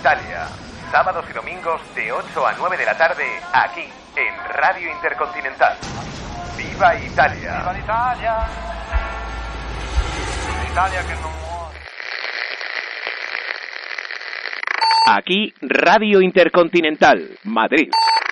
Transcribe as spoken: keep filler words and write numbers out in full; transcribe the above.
Italia. Sábados y domingos de ocho a nueve de la tarde, aquí, en Radio Intercontinental. ¡Viva Italia! ¡Viva l'Italia! L'Italia che non muore. Aquí, Radio Intercontinental, Madrid.